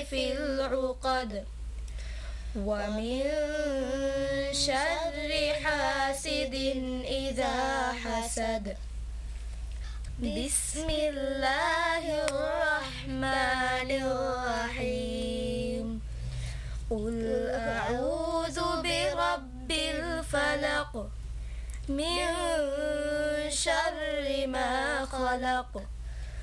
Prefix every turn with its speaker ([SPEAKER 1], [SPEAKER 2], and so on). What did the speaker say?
[SPEAKER 1] في العقد ومن شر حاسد إذا حسد. بسم الله الرحمن الرحيم. قل أعوذ برب الفلق من شر ما خلق